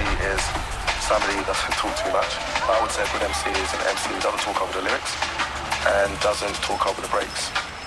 is somebody who doesn't talk too much. I would say a good MC is an MC who doesn't talk over the lyrics and doesn't talk over the breaks.